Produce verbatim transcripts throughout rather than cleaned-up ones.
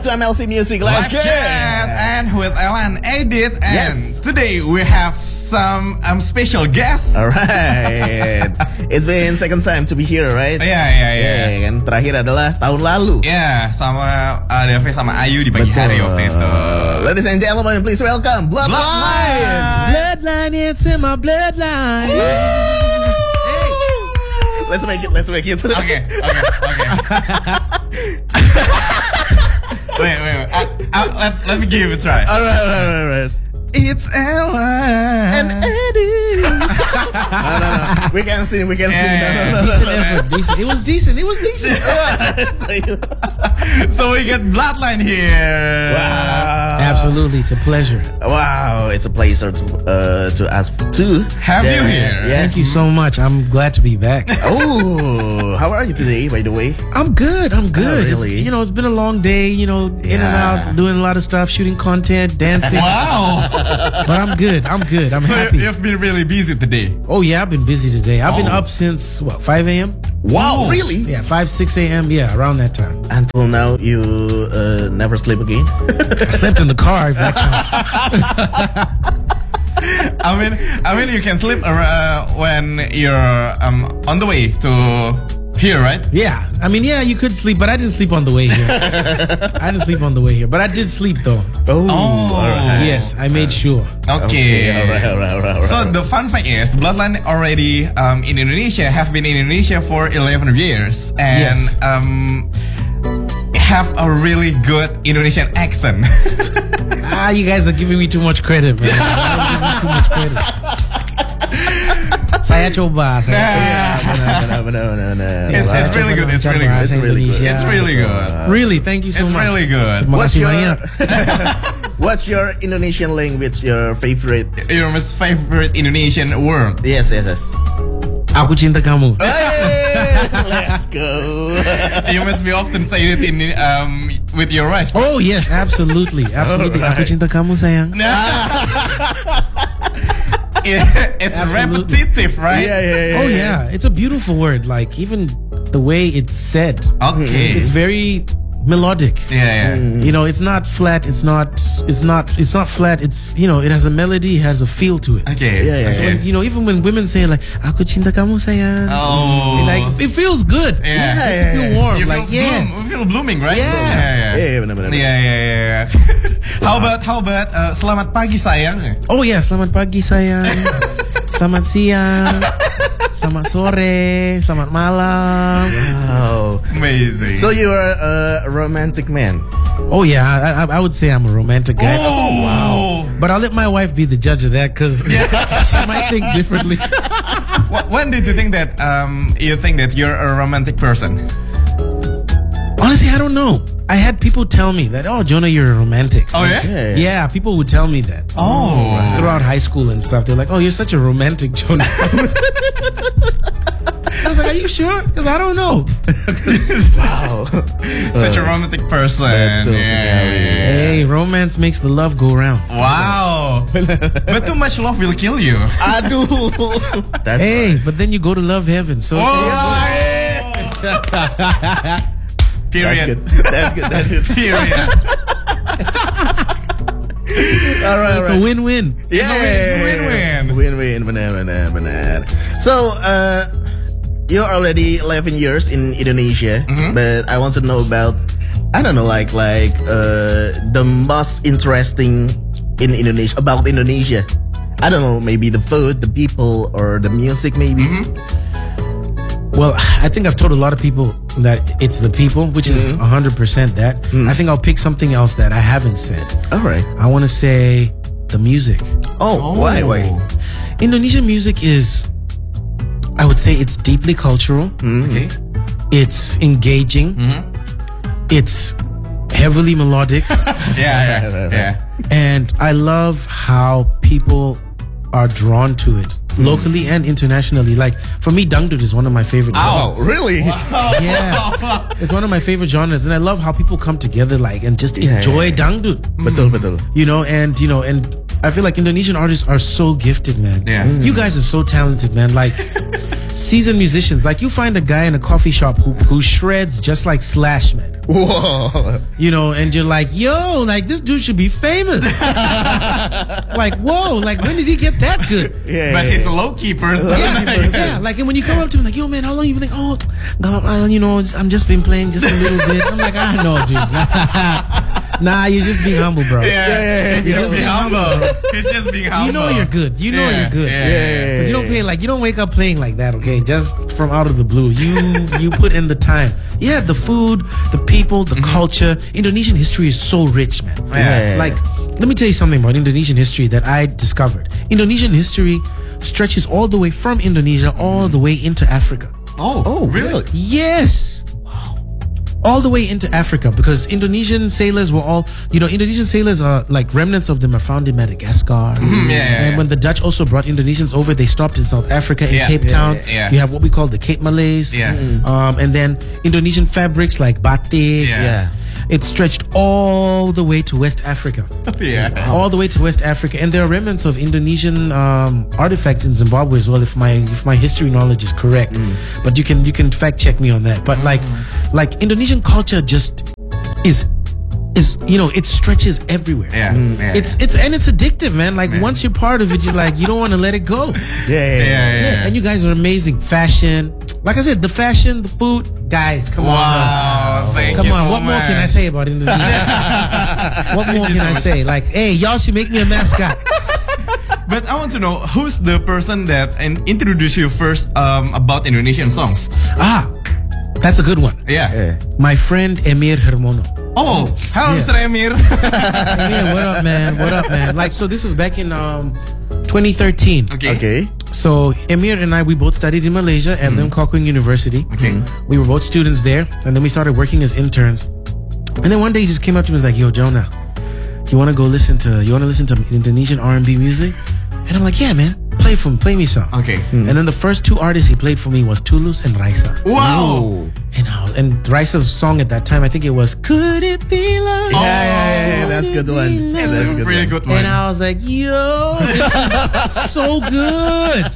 to M L C Music Live, Live Chat. Chat and with Alan Edit, and yes. today we have some um, special guests. Alright, it's been second time to be here, right? Iya iya iya. Yeah, kan terakhir adalah tahun lalu. Ya, yeah, sama uh, Dave sama Ayu di pagi Betul. hari waktu itu. Ladies and gentlemen, please welcome Bloodlines. Bloodline, it's in my bloodline. Hey, let's make it. Let's make it. Oke oke oke. Wait, wait, wait. Uh, uh, let, let me give it a try. All right, all right, all right. It's Ella and Eddie. no, no, no. We can sing. We can yeah, sing. No, no, no, decent no, no. effort. Decent. It was decent. It was decent. So we get Bloodline here. Wow. Absolutely, it's a pleasure. Wow, it's a pleasure to uh, to us to have yeah, you here. Yes. Thank you so much. I'm glad to be back. Oh, how are you today, by the way? I'm good. I'm good. Oh, really? It's, you know, it's been a long day. You know, in Yeah. and out, doing a lot of stuff, shooting content, dancing. Wow. But I'm good. I'm good. I'm so happy. you've been really busy today. Oh yeah, I've been busy today. I've oh. been up since what five a m Wow, really? Yeah, five six a m Yeah, around that time. Until now, you uh, never sleep again? I slept in the car. If that counts. I mean, I mean, you can sleep uh, when you're um, on the way to here, right? Yeah, I mean, yeah, you could sleep, but I didn't sleep on the way here. I didn't sleep on the way here, but I did sleep though. Oh, oh. All right. Yes, I made sure. Okay. okay. All right, all right, all right, all right. So the fun fact is, Bloodline already um, in Indonesia have been in Indonesia for eleven years and Yes. um, have a really good Indonesian accent. Ah, you guys are giving me too much credit, man. You're giving me too much credit. Saya coba. Saya Benar, benar, benar, benar. It's, it's really good. It's really good. It's really good. It's really good. Really, thank you so It's much. really good. Terima What's kasih your banyak. What's your Indonesian language? Your favorite? Your most favorite Indonesian word? Yes, yes, yes. Aku cinta kamu. Hey, let's go. You must be often say it in um with your wife. Oh yes, absolutely, absolutely. Alright. Aku cinta kamu sayang. It, it's Absolutely. repetitive, right? Yeah, yeah, yeah. Oh yeah. yeah, it's a beautiful word. Like even the way it's said, Okay. it's very melodic. Yeah, yeah. You know, it's not flat. It's not. It's not. It's not flat. It's you know, it has a melody. It has a feel to it. Okay. Yeah, yeah, So, okay. you know, even when women say like "Aku cinta kamu sayang," Oh. it, like it feels good. Yeah. It makes you Yeah, feel yeah. warm. You feel like yeah. bloom. You feel blooming, right? Yeah. yeah, yeah. Yeah, yeah, benar, benar. Yeah, yeah, yeah, yeah. How about how about uh, selamat pagi sayang? Oh ya, selamat pagi sayang. Selamat siang. Selamat sore. Selamat malam. Wow. Amazing. So you are a romantic man. Oh yeah, I, I, I would say I'm a romantic guy. Oh, wow. But I'll let my wife be the judge of that because she might think differently. When did you think that um you think that you're a romantic person? Honestly, I don't know. I had people tell me that, oh, Jonah, you're a romantic. Oh yeah. Okay. Yeah, people would tell me that. Oh. Throughout high school and stuff. They're like, oh, you're such a romantic, Jonah. I was like, are you sure? Because I don't know. Wow. Such a romantic person. Betul Yeah, sekali. yeah, yeah. Hey, romance makes the love go round. Wow. But too much love will kill you. Aduh. That's Hey, right. but then you go to love heaven. So Oh. That's Period. good. That's good. That's good. Period. All right, it's all right. a win-win. Yeah, win-win. Win-win, benar, benar, benar. So, uh, you're already eleven years in Indonesia, but I want to know about, I don't know, like, like uh, the most interesting in Indonesia about Indonesia. I don't know, maybe the food, the people, or the music, maybe. Well, I think I've told a lot of people that it's the people, which is one hundred percent that. I think I'll pick something else that I haven't said. All right. I want to say the music. Oh, why, why? Indonesian music is, I would say it's deeply cultural. Okay. It's engaging. It's heavily melodic. Yeah, yeah, yeah. And I love how people are drawn to it locally and internationally. Like for me, dangdut is one of my favorite Oh, genres. really? Yeah, it's one of my favorite genres, and I love how people come together like and just Yeah, enjoy yeah, yeah. dangdut. Betul, betul. You know, and you know, and I feel like Indonesian artists are so gifted, man. Yeah. You guys are so talented, man. Like seasoned musicians. Like you find a guy in a coffee shop who who shreds just like Slash, man. Whoa. You know, and you're like, yo, like this dude should be famous. Like, whoa, like when did he get that good? Yeah. But yeah, he's yeah. a low-key person. Yeah, yeah. Like, and when you come up to him, like, yo, man, how long you been like, oh, God, I, you know, I'm just been playing just a little bit. I'm like, I know, dude. Nah, you're just being humble, bro. Yeah, yeah, yeah. He's You're just just being being humble. humble. He's just being humble. You know you're good. You know Yeah, you're good. Yeah, Yeah, yeah, Cause you don't play like you don't wake up playing like that, okay? Just from out of the blue, you you put in the time. Yeah, the food, the people, the culture. Indonesian history is so rich, man. Yeah. Like, let me tell you something about Indonesian history that I discovered. Indonesian history stretches all the way from Indonesia all the way into Africa. Oh, Oh, really? Yes. All the way into Africa, because Indonesian sailors were all, you know, Indonesian sailors are like remnants of them are found in Madagascar. yeah, yeah, And yeah. when the Dutch also brought Indonesians over, they stopped in South Africa, in Yeah, Cape yeah, Town. yeah, yeah. You have what we call the Cape Malays. Yeah. Um, and then Indonesian fabrics like batik. Yeah. Yeah. It stretched all the way to West Africa. Yeah. All the way to West Africa, and there are remnants of Indonesian um, artifacts in Zimbabwe as well. If my if my history knowledge is correct, but you can you can fact check me on that. But like like Indonesian culture just is is you know it stretches everywhere. Yeah. yeah. It's it's and it's addictive, man. Like once you're part of it, you're like you don't want to let it go. Yeah, yeah, yeah, yeah. yeah. Yeah, and you guys are amazing. Fashion, like I said, the fashion, the food, guys. Come on. Wow. Thank Come you on, so what more can I much. say about Indonesia? What more you can so I much. say? Like, hey, y'all should make me a mascot. But I want to know who's the person that in- introduced you first um, about Indonesian songs. Ah, that's a good one. Yeah. Yeah. My friend Emir Hermono. Oh, hello, Yeah. Mister Emir. Emir, what up, man? What up, man? Like, so this was back in um, twenty thirteen. okay. Okay. So Emir and I, we both studied in Malaysia at Lim Kok Keng University. Okay. We were both students there, and then we started working as interns. And then one day he just came up to me and was like, "Yo, Jonah, you want to go listen to you want to listen to Indonesian R and B music?" And I'm like, "Yeah, man. Play for me. Play me some." Okay. And then the first two artists he played for me was Tulus and Raisa. Wow. And I was, and Raisa's song at that time, I think it was "Could It Be Love?" Yeah, yeah, yeah, yeah. That's a good one. That's That's a pretty good one. And I was like, "Yo, this is so good."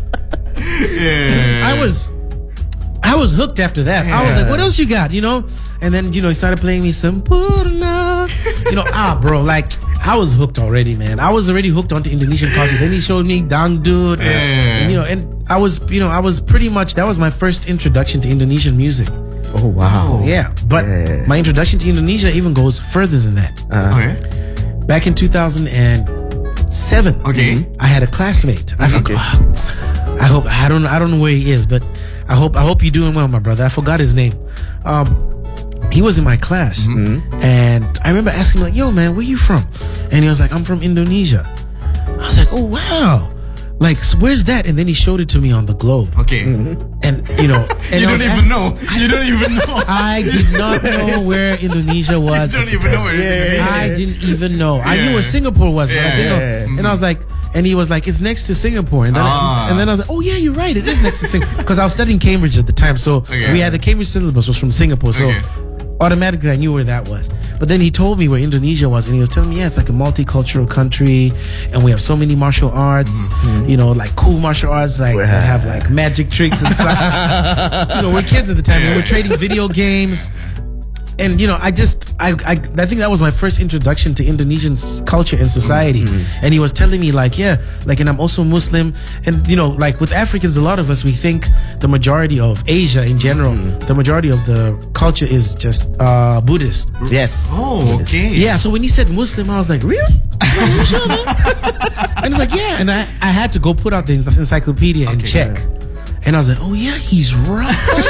yeah. I was, I was hooked after that. I was like, Yeah. "What else you got?" You know. And then you know he started playing me some Purna. You know, ah, bro, like I was hooked already, man. I was already hooked onto Indonesian culture. Then he showed me Dangdut. Yeah. And, you know, and I was, you know, I was pretty much that was my first introduction to Indonesian music. Oh wow. Yeah, but Yeah. my introduction to Indonesia even goes further than that. Uh, Okay. Back in two thousand seven, Okay. I had a classmate. I Okay. forgot. I hope I don't I don't know where he is, but I hope I hope you're doing well, my brother. I forgot his name. Um, he was in my class, and I remember asking him like, "Yo, man, where you from?" And he was like, "I'm from Indonesia." I was like, "Oh wow." Like, so where's that? And then he showed it to me on the globe. Okay. And, you know, and You I was don't ask- even know. You don't even know. I did not know where Indonesia was. You don't even know where it is. I didn't even know. I knew Yeah. where Singapore was, but I didn't Yeah. know. And I was like, and he was like, it's next to Singapore. And then, Ah. I, and then I was like, oh yeah, you're right. It is next to Singapore. Because I was studying Cambridge at the time. So Okay. we had the Cambridge syllabus was from Singapore. So Okay. automatically I knew where that was. But then he told me where Indonesia was. And he was telling me, yeah, it's like a multicultural country. And we have so many martial arts, you know, like cool martial arts, like that have like magic tricks and stuff. You know, we're kids at the time. We were trading video games. And you know, I just I, I I think that was my first introduction to Indonesian s- culture and society. And he was telling me like, yeah, like, and I'm also Muslim. And you know, like with Africans, a lot of us we think the majority of Asia in general, the majority of the culture is just uh, Buddhist. yes. Oh, okay. Yeah. So when he said Muslim, I was like, really? Are you sure, man? And he's like, yeah. And I I had to go put out the encyclopedia and Okay. check. And I was like, oh yeah, he's right.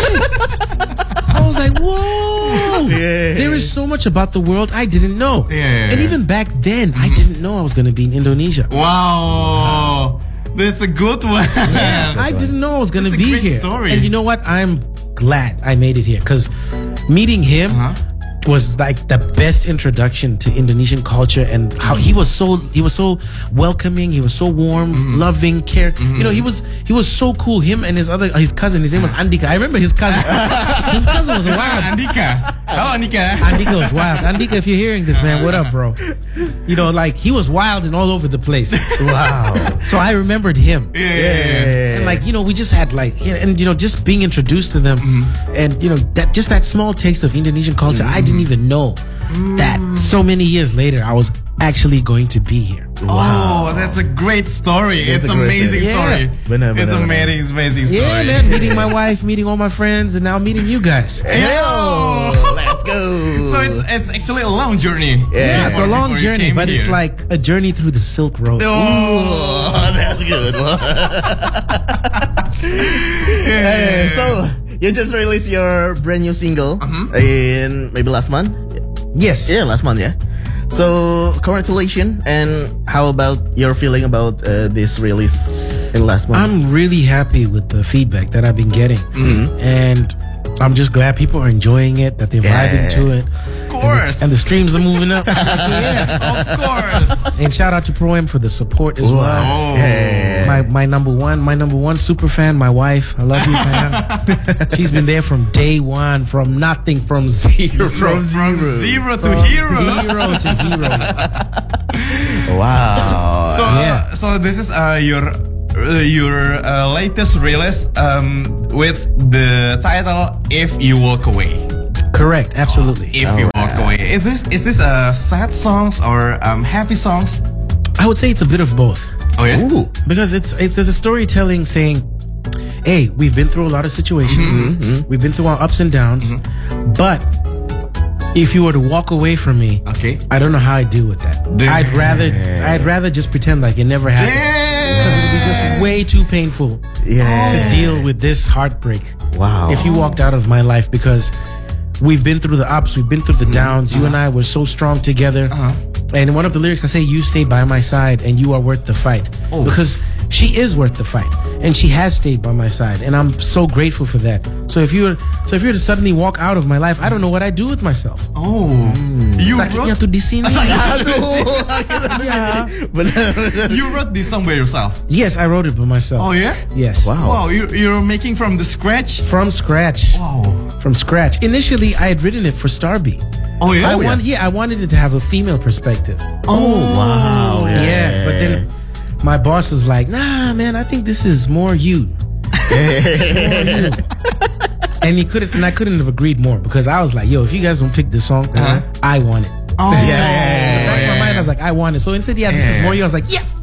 I was like, whoa. Yeah. There is so much about the world I didn't know. Yeah. And even back then, I didn't know I was going to be in Indonesia. Wow. That's a good one. I didn't know I was going to That's a be great here. story. And you know what? I'm glad I made it here because meeting him Uh-huh. was like the best introduction to Indonesian culture and how he was so he was so welcoming, he was so warm, Mm-hmm. loving, care. You know, he was he was so cool. Him and his other his cousin, his name was Andika. I remember his cousin. His cousin was wild. Andika. Halo Andika. Andika was wild. Andika, if you're hearing this, man, what up, bro? You know, like he was wild and all over the place. Wow. So I remembered him. Yeah, yeah, yeah. And like, you know, we just had like, and you know, just being introduced to them, mm-hmm. and you know, that just that small taste of Indonesian culture, mm-hmm. I didn't even know mm. that so many years later I was actually going to be here. Wow, oh, that's a great story. That's it's an amazing story. Yeah. Benar, benar, it's benar. amazing, amazing story. Yeah, man, meeting my wife, meeting all my friends, and now meeting you guys. Yo, let's go. So it's it's actually a long journey. Yeah, it's a long before you journey, came but it's here. like a journey through the Silk Road. Oh, Oh, that's good. Hey, so you just released your brand new single Uh-huh. in maybe last month. Yes. Yeah, last month. Yeah. So congratulations. And how about your feeling about uh, this release in last month? I'm really happy with the feedback that I've been getting, Mm-hmm. and I'm just glad people are enjoying it, that they're Yeah. vibing to it, of course, and the streams are moving up. Yeah. of course. And shout out to Pro M for the support as Wow. well. Oh. Yeah. My my number one, my number one super fan, my wife. I love you, fan. She's been there from day one, from nothing, from zero, From From zero. zero to From hero. zero to hero. Wow. So, Yeah. uh, so this is uh, your uh, your uh, latest release um, with the title "If You Walk Away." Correct, absolutely. If you walk away, is this is this uh, sad songs or um, happy songs? I would say it's a bit of both. Oh yeah. Ooh. Because it's it's there's a storytelling saying, hey, we've been through a lot of situations, Mm-hmm, we've been through our ups and downs, but if you were to walk away from me, Okay. I don't know how I'd deal with that. Damn. I'd rather I'd rather just pretend like it never happened, because it would be just way too painful Yeah. to deal with this heartbreak. Wow. If you walked out of my life, because we've been through the ups, we've been through the downs. You and I were so strong together. Uh-huh. And in one of the lyrics, I say, "You stayed by my side, and you are worth the fight." Oh. Because she is worth the fight, and she has stayed by my side, and I'm so grateful for that. So if you were, so if you were to suddenly walk out of my life, I don't know what I'd do with myself. Oh, you Sakitnya wrote tuh di sini. Yeah. Benar, benar. you wrote this song by yourself. Yes, I wrote it by myself. Oh yeah. Yes. Wow. Wow, you you're making from the scratch. From scratch. Wow. From scratch. Initially, I had written it for Starby. Oh yeah. I Oh, want, yeah, I wanted it to have a female perspective. Oh, wow. Yeah, Yeah. but then my boss was like, "Nah, man, I think this is more you." More you. And he couldn't, and I couldn't have agreed more, because I was like, "Yo, if you guys don't pick this song, Uh-huh. I want it." Oh Yeah, yeah, yeah, In the back of my mind, I was like, "I want it." So instead, yeah, this is Yeah. more you. I was like, "Yes."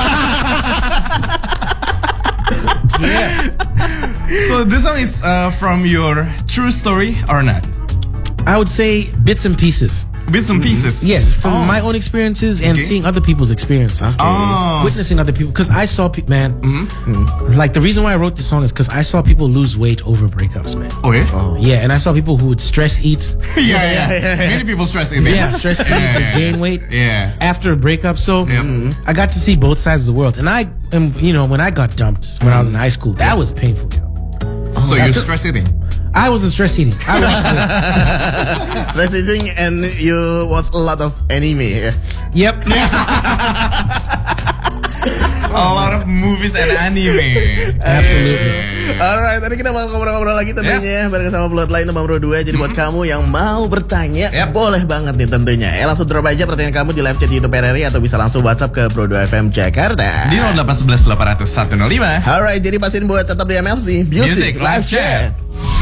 So this song is uh, from your true story or not? I would say bits and pieces. Bits and pieces. Yes, from Oh. my own experiences and Okay. seeing other people's experiences. Oh. Witnessing other people, because I saw people, man. Mm-hmm. Like the reason why I wrote this song is because I saw people lose weight over breakups, man. Oh yeah. Yeah, and I saw people who would stress eat. yeah, yeah, Many people stress in there. Yeah, stress eat Yeah, and yeah. gain weight Yeah. after a breakup. So Yep. I got to see both sides of the world, and I am, you know, when I got dumped when I was in high school, that was painful. Yo. So you're stress eating. I wasn't stress eating. I was, Stress eating, and you watch a lot of anime. yep. A lot of movies and anime. Absolutely. Alright, tadi kita bakal ngobrol-ngobrol lagi tentunya Yes. bareng sama Bloodline nomor dua. Jadi buat kamu yang mau bertanya, Yep. boleh banget nih tentunya. Ya langsung drop aja pertanyaan kamu di live chat YouTube R R I, atau bisa langsung WhatsApp ke Pro dua F M Jakarta. Di nol delapan satu satu delapan nol nol satu nol lima. Alright, jadi pastiin buat tetap di M L C Music, Music Live Live Chat. Chat.